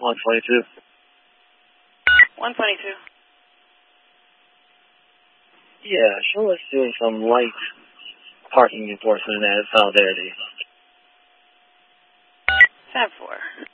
122. 122. Yeah, show us doing some light parking enforcement at Solidarity. 10-4.